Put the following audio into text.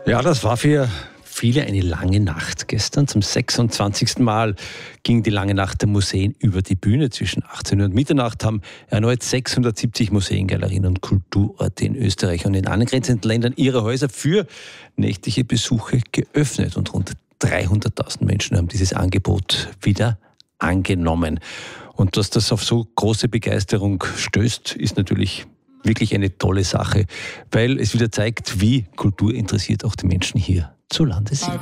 Ja, das war für viele eine lange Nacht. Gestern zum 26. Mal ging die lange Nacht der Museen über die Bühne. Zwischen 18 Uhr und Mitternacht haben erneut 670 Museen, Galerien und Kulturorte in Österreich und in angrenzenden Ländern ihre Häuser für nächtliche Besuche geöffnet. Und rund 300.000 Menschen haben dieses Angebot wieder angenommen. Und dass das auf so große Begeisterung stößt, ist natürlich wirklich eine tolle Sache, weil es wieder zeigt, wie kulturinteressiert auch die Menschen hier zu Lande sind.